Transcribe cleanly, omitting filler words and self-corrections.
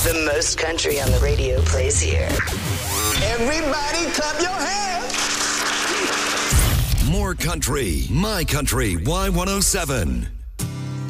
The most country on the radio plays here. Everybody clap your hands. More country, My Country Y107.